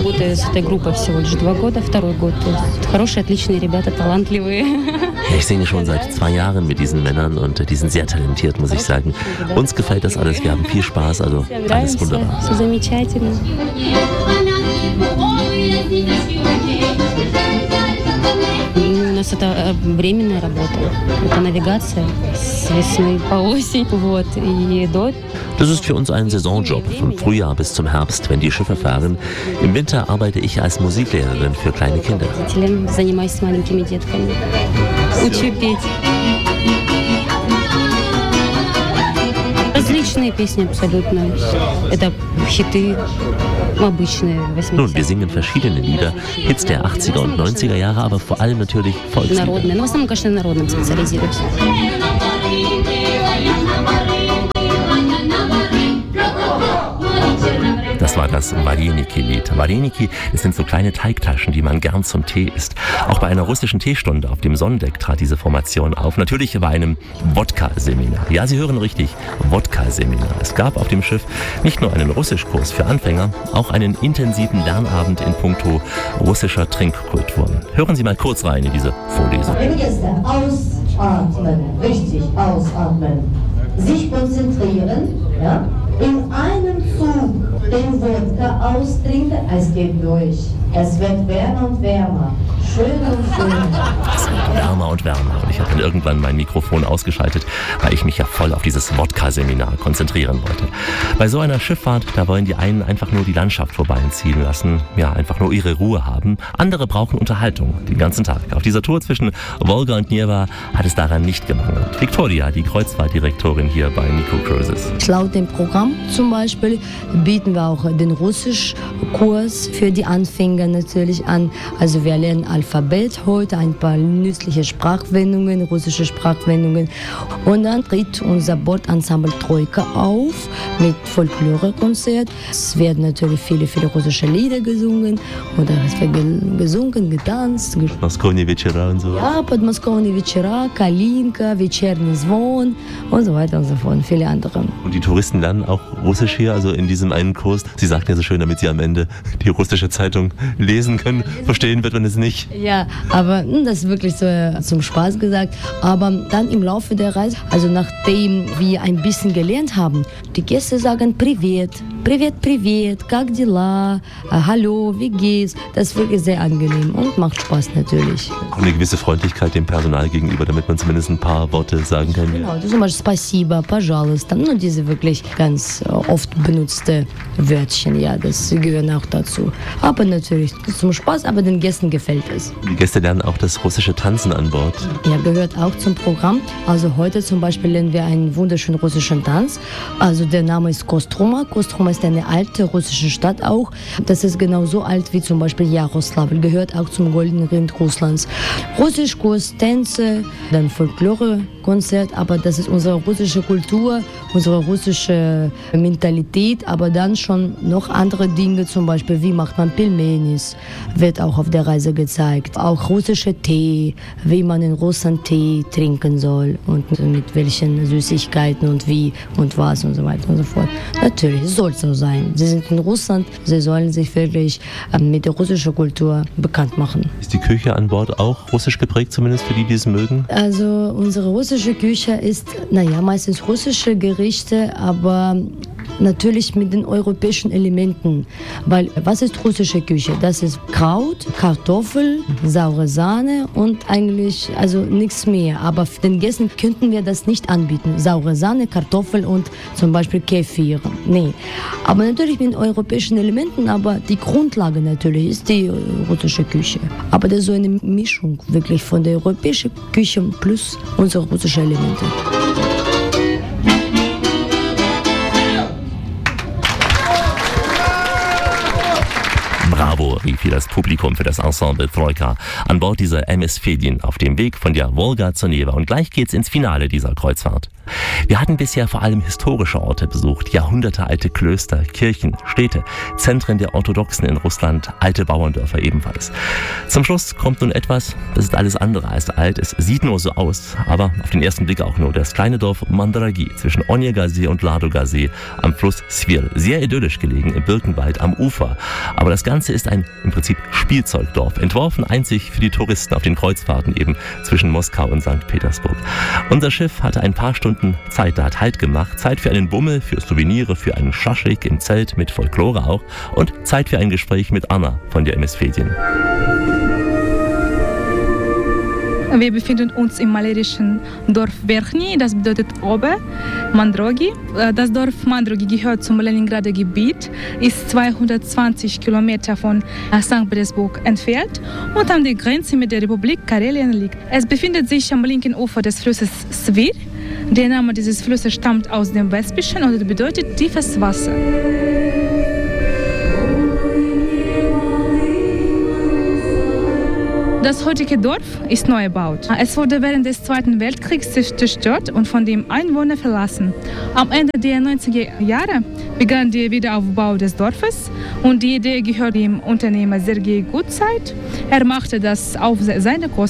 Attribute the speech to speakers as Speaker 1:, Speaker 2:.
Speaker 1: работаю с этой группой всего лишь 2 года, второй год. Хорошие, отличные ребята, талантливые.
Speaker 2: Ich singe schon seit 2 Jahren mit diesen Männern und die sind sehr talentiert, muss ich sagen. Uns gefällt das alles, wir haben viel Spaß, also alles wunderbar.
Speaker 1: Все замечательно. У нас это временная работа. Это навигация с весны по осень, вот, и до.
Speaker 2: Das ist für uns ein Saisonjob, vom Frühjahr bis zum Herbst, wenn die Schiffe fahren. Im Winter arbeite ich als Musiklehrerin für kleine Kinder.
Speaker 1: Занимаюсь с маленькими детками. Учу петь. Различные песни абсолютно. Это хиты обычные, 80-е.
Speaker 2: Nun, wir singen verschiedene Lieder, Hits der 80er und 90er Jahre, aber vor allem natürlich Volkslieder.
Speaker 1: Народные. Но в основном, конечно, народным специализируюсь.
Speaker 2: Das war das Vareniki-Lied. Vareniki, das sind so kleine Teigtaschen, die man gern zum Tee isst. Auch bei einer russischen Teestunde auf dem Sonnendeck trat diese Formation auf. Natürlich bei einem Wodka-Seminar. Ja, Sie hören richtig, Wodka-Seminar. Es gab auf dem Schiff nicht nur einen Russischkurs für Anfänger, auch einen intensiven Lernabend in puncto russischer Trinkkultur. Hören Sie mal kurz rein in diese Vorlesung.
Speaker 3: Ausatmen, richtig ausatmen. Sich konzentrieren, ja? In einem Zug den Wodka austrinken, es geht durch. Es wird wärmer und wärmer. Schön und schön.
Speaker 2: Es wird wärmer und wärmer. Und ich habe dann irgendwann mein Mikrofon ausgeschaltet, weil ich mich ja voll auf dieses Wodka-Seminar konzentrieren wollte. Bei so einer Schifffahrt, da wollen die einen einfach nur die Landschaft vorbeiziehen lassen, ja, einfach nur ihre Ruhe haben. Andere brauchen Unterhaltung den ganzen Tag. Auf dieser Tour zwischen Wolga und Neva hat es daran nicht gemangelt. Viktoria, die Kreuzfahrtdirektorin hier bei Nico Cruises.
Speaker 4: Laut dem Programm zum Beispiel bieten wir auch den Russischkurs für die Anfänger natürlich an. Also wir lernen Alphabet heute, ein paar nützliche Sprachwendungen, russische Sprachwendungen. Und dann tritt unser Bordensemble Troika auf mit Folklore-Konzert. Es werden natürlich viele russische Lieder gesungen. Oder es wird gesungen, getanzt.
Speaker 2: Moskowne Вечера und so.
Speaker 4: Ja, Podmoskowne Вечера, Kalinka, Вечерний звон und so weiter und so fort. Und viele andere.
Speaker 2: Und die Touristen lernen auch Russisch hier, also in diesem einen Kurs. Sie sagten ja so schön, damit sie am Ende die russische Zeitung lesen können. Verstehen wird man es nicht.
Speaker 4: Ja, aber das ist wirklich so zum Spaß gesagt. Aber dann im Laufe der Reise, also nachdem wir ein bisschen gelernt haben, die Gäste sagen Privet, Privet, Privet, как дела, hallo, wie geht's? Das ist wirklich sehr angenehm und macht Spaß natürlich.
Speaker 2: Und eine gewisse Freundlichkeit dem Personal gegenüber, damit man zumindest ein paar Worte sagen kann.
Speaker 4: Genau, zum Beispiel Спасибо, пожалуйста, diese wirklich ganz oft benutzte Wörtchen, ja, das gehören auch dazu. Aber natürlich zum Spaß, aber den Gästen gefällt es.
Speaker 2: Die Gäste lernen auch das russische Tanzen an Bord.
Speaker 4: Ja, gehört auch zum Programm. Also heute zum Beispiel lernen wir einen wunderschönen russischen Tanz. Also der Name ist Kostroma. Kostroma ist eine alte russische Stadt auch. Das ist genauso alt wie zum Beispiel Jaroslavl. Gehört auch zum Goldenen Rind Russlands. Russischkurs, Tänze, dann Folklore-Konzert. Aber das ist unsere russische Kultur, unsere russische Mentalität. Aber dann schon noch andere Dinge, zum Beispiel wie macht man Pelmenis, wird auch auf der Reise gezeigt. Auch russischer Tee, wie man in Russland Tee trinken soll und mit welchen Süßigkeiten und wie und was und so weiter und so fort. Natürlich, es soll so sein. Sie sind in Russland, sie sollen sich wirklich mit der russischen Kultur bekannt machen.
Speaker 2: Ist die Küche an Bord auch russisch geprägt, zumindest für die, die es mögen?
Speaker 4: Also unsere russische Küche ist, meistens russische Gerichte, aber natürlich mit den europäischen Elementen. Weil was ist russische Küche? Das ist Kraut, Kartoffel, saure Sahne und eigentlich nichts mehr. Aber für den Gästen könnten wir das nicht anbieten. Saure Sahne, Kartoffel und zum Beispiel Kefir. Nee. Aber natürlich mit den europäischen Elementen, aber die Grundlage natürlich ist die russische Küche. Aber das ist so eine Mischung wirklich von der europäischen Küche plus unsere russischen Elemente.
Speaker 2: Bravo, rief hier das Publikum für das Ensemble Troika an Bord dieser MS Fedin auf dem Weg von der Wolga zur Neva. Und gleich geht's ins Finale dieser Kreuzfahrt. Wir hatten bisher vor allem historische Orte besucht, jahrhundertealte Klöster, Kirchen, Städte, Zentren der Orthodoxen in Russland, alte Bauerndörfer ebenfalls. Zum Schluss kommt nun etwas, das ist alles andere als alt. Es sieht nur so aus, aber auf den ersten Blick auch nur das kleine Dorf Mandragi zwischen Onega-See und Ladoga-See am Fluss Svir. Sehr idyllisch gelegen im Birkenwald am Ufer. Aber das Ganze ist ein im Prinzip Spielzeugdorf, entworfen einzig für die Touristen auf den Kreuzfahrten eben zwischen Moskau und St. Petersburg. Unser Schiff hatte ein paar Stunden Zeit, da hat Halt gemacht. Zeit für einen Bummel, für Souvenire, für einen Schaschlik im Zelt mit Folklore auch und Zeit für ein Gespräch mit Anna von der MS Fedien.
Speaker 5: Wir befinden uns im malerischen Dorf Verchny, das bedeutet Ober, Mandrogi. Das Dorf Mandrogi gehört zum Leningrader Gebiet, ist 220 Kilometer von St. Petersburg entfernt und an der Grenze mit der Republik Karelien liegt. Es befindet sich am linken Ufer des Flusses Svir. Der Name dieses Flusses stammt aus dem Westbischen und bedeutet tiefes Wasser. Das heutige Dorf ist neu erbaut. Es wurde während des Zweiten Weltkriegs zerstört und von den Einwohnern verlassen. Am Ende der 90er Jahre begann der Wiederaufbau des Dorfes und die Idee gehört dem Unternehmer Sergei Gutzeit. Er machte das auf seine Kosten.